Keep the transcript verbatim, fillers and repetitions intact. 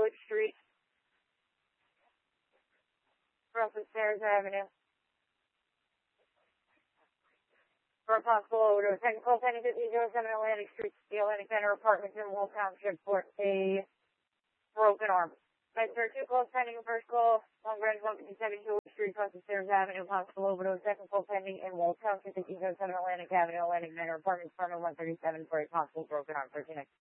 Hewitt Street, Brunswick Stairs Avenue. For a possible overdose, second call pending fifty oh seven Atlantic Street, the Atlantic Center Apartments in Wall Township for a broken arm. Med-Surg two calls pending, first call, Long Branch one fifty-seven Hewitt Street, Brunswick Stairs Avenue, possible overdose, second call pending in Wall Township, fifty oh seven Atlantic Avenue, Atlantic Center Apartments, Apartment one thirty-seven for a possible broken arm. thirteen